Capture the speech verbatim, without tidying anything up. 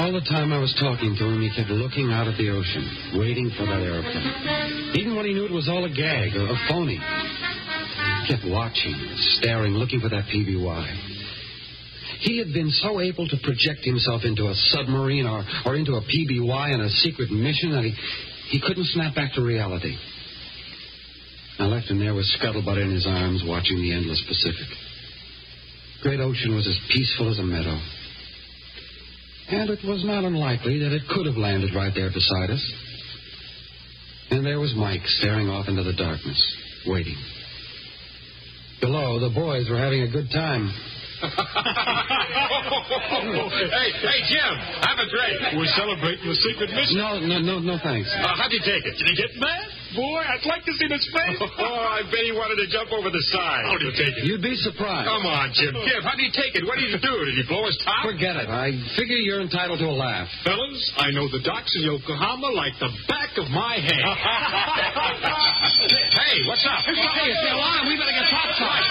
All the time I was talking to him, he kept looking out at the ocean, waiting for that airplane. Even when he knew it was all a gag, a, a phony. He kept watching, staring, looking for that P B Y. He had been so able to project himself into a submarine or, or into a P B Y and a secret mission that he, he couldn't snap back to reality. I left him there with Scuttlebutt in his arms, watching the endless Pacific. Great ocean was as peaceful as a meadow. And it was not unlikely that it could have landed right there beside us. And there was Mike staring off into the darkness, waiting. Below, the boys were having a good time. hey, hey, Jim, have a drink. We're celebrating the secret mission. No, no, no, no, thanks. Uh, how'd you take it? Did he get mad? Boy, I'd like to see his face. Oh, I bet he wanted to jump over the side. How did you take it? You'd be surprised. Come on, Jim. Jim, how did he take it? What did he do? Did he blow his top? Forget it. I figure you're entitled to a laugh. Fellas, I know the docks in Yokohama like the back of my hand. Hey, what's up? Hey, it's the alarm. We better get topside.